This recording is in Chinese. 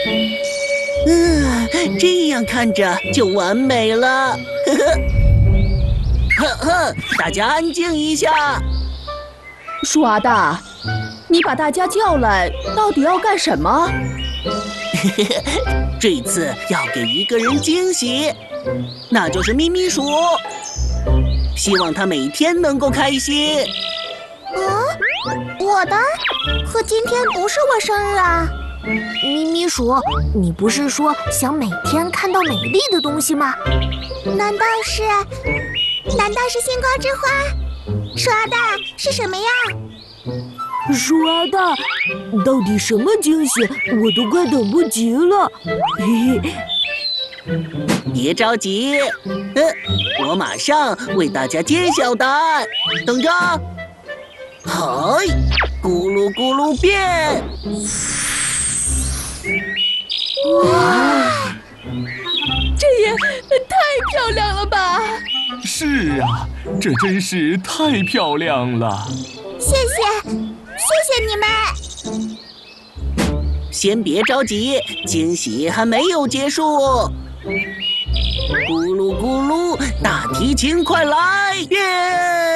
这样看着就完美了。呵呵，大家安静一下。 鼠阿大，你把大家叫来，到底要干什么？ 这次要给一个人惊喜，那就是咪咪鼠。希望他每天能够开心。 我的？可今天不是我生日啊！咪咪鼠，你不是说想每天看到美丽的东西吗？难道是星光之花？鼠阿大是什么呀？ 鼠阿大，到底什么惊喜？我都快等不及了。嘿嘿。 别着急，我马上为大家揭晓答案，等着。嗨，咕噜咕噜变！ 哇，这也太漂亮了吧！ 是啊，这真是太漂亮了。 谢谢你们。 先别着急，惊喜还没有结束。咕噜咕噜，大提琴快来！耶！